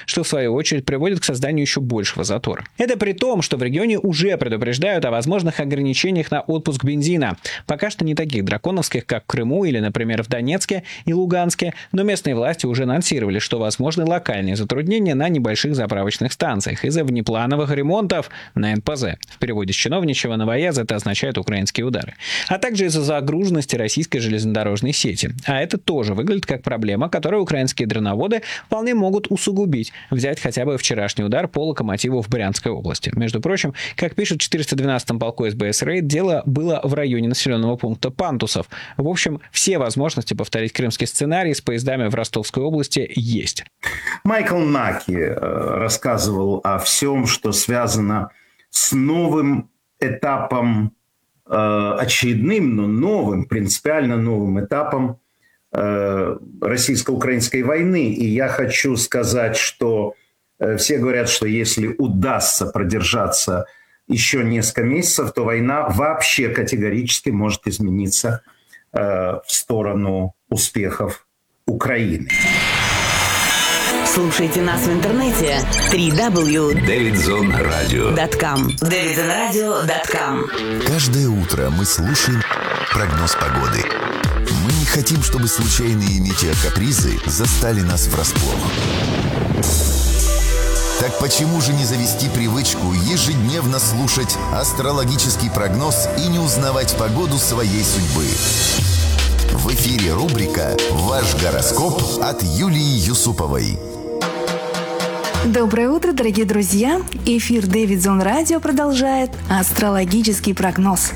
что в свою очередь приводит к созданию еще большего затора. Это при том, что в регионе уже предупреждают о возможных ограничениях на отпуск бензина. Пока что не таких драконовских, как в Крыму или, например, в Донецке и Луганске, но местные власти уже анонсировали, что возможны локальные затруднения на небольших заправочных станциях из-за внеплановых ремонтов на НПЗ. В переводе с чиновничьего новояз это означает украинские удары. А также из-за загруженности российской железнодорожной сети. А это тоже выглядит как проблема, которую украинские дроноводы вполне могут усугубить. Взять хотя бы вчерашний удар по локомотиву в Брянской области. Между прочим, как пишут в 412-м полку СБС Рейд, дело было в районе населенного пункта Пантусов. В общем, все возможности повторить крымский сценарий с поездами в Ростовской области есть. Майкл Наки рассказывал о всем, что связано с новым этапом, очередным, но новым, принципиально новым этапом российско-украинской войны. И я хочу сказать, что все говорят, что если удастся продержаться еще несколько месяцев, то война вообще категорически может измениться в сторону успехов Украины. Слушайте нас в интернете www.davidzonradio.com davidzonradio.com. Каждое утро мы слушаем прогноз погоды. Мы не хотим, чтобы случайные метеокапризы застали нас врасплох. Так почему же не завести привычку ежедневно слушать астрологический прогноз и не узнавать погоду своей судьбы? В эфире рубрика «Ваш гороскоп» от Юлии Юсуповой. Доброе утро, дорогие друзья! Эфир Davidson Radio продолжает астрологический прогноз.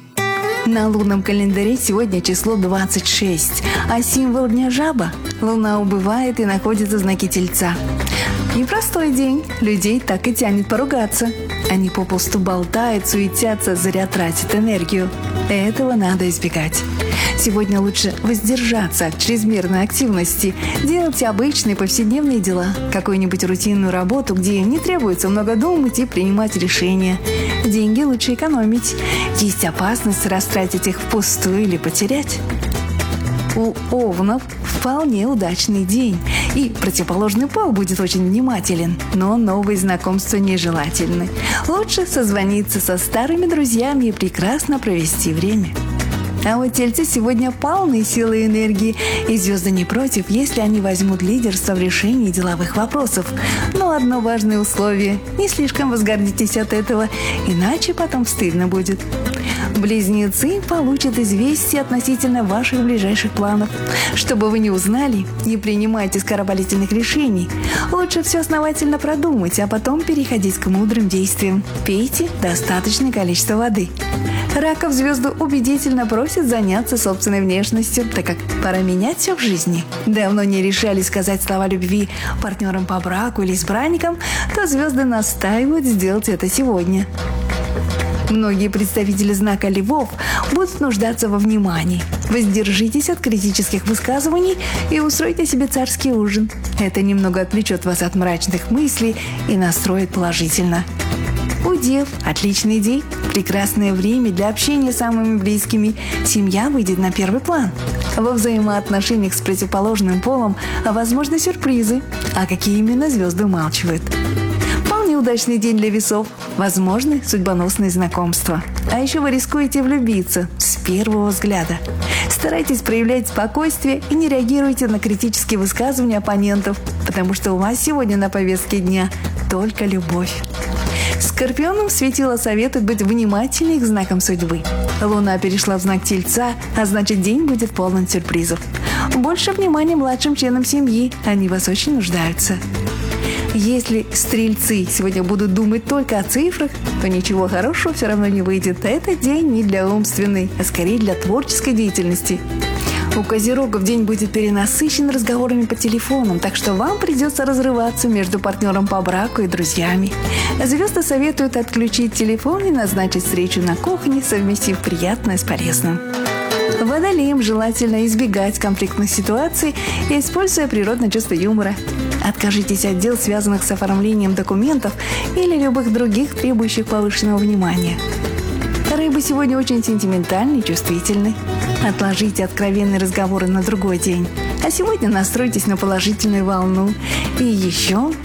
На лунном календаре сегодня число 26, а символ дня жаба. Луна убывает и находится в знаке Тельца. Непростой день, людей так и тянет поругаться. Они попусту болтают, суетятся, зря тратят энергию. Этого надо избегать. Сегодня лучше воздержаться от чрезмерной активности, делать обычные повседневные дела, какую-нибудь рутинную работу, где не требуется много думать и принимать решения. Деньги лучше экономить. Есть опасность растратить их впустую или потерять. У овнов вполне удачный день, и противоположный пол будет очень внимателен, но новые знакомства нежелательны. Лучше созвониться со старыми друзьями и прекрасно провести время. А вот тельцы сегодня полны силы и энергии, и звезды не против, если они возьмут лидерство в решении деловых вопросов. Но одно важное условие – не слишком возгордитесь от этого, иначе потом стыдно будет. Близнецы получат известие относительно ваших ближайших планов. Чтобы вы не узнали, не принимайте скоропалительных решений. Лучше все основательно продумать, а потом переходить к мудрым действиям. Пейте достаточное количество воды. Раков звезды убедительно просят заняться собственной внешностью, так как пора менять все в жизни. Давно не решали сказать слова любви партнерам по браку или избранникам, то звезды настаивают сделать это сегодня. Многие представители знака Львов будут нуждаться во внимании. Воздержитесь от критических высказываний и устройте себе царский ужин. Это немного отвлечет вас от мрачных мыслей и настроит положительно. У Дев отличный день, прекрасное время для общения с самыми близкими. Семья выйдет на первый план. Во взаимоотношениях с противоположным полом возможны сюрпризы, а какие именно звезды умалчивают. Вполне удачный день для Весов, возможны судьбоносные знакомства. А еще вы рискуете влюбиться с первого взгляда. Старайтесь проявлять спокойствие и не реагируйте на критические высказывания оппонентов, потому что у вас сегодня на повестке дня только любовь. Скорпионам светило советует быть внимательнее к знакам судьбы. Луна перешла в знак Тельца, а значит день будет полон сюрпризов. Больше внимания младшим членам семьи, они вас очень нуждаются. Если стрельцы сегодня будут думать только о цифрах, то ничего хорошего все равно не выйдет. Этот день не для умственной, а скорее для творческой деятельности. У козерогов день будет перенасыщен разговорами по телефонам, так что вам придется разрываться между партнером по браку и друзьями. Звезды советуют отключить телефон и назначить встречу на кухне, совместив приятное с полезным. Водолеям желательно избегать конфликтных ситуаций, используя природное чувство юмора. Откажитесь от дел, связанных с оформлением документов или любых других, требующих повышенного внимания. Рыбы сегодня очень сентиментальны и чувствительны. Отложите откровенные разговоры на другой день. А сегодня настройтесь на положительную волну. И еще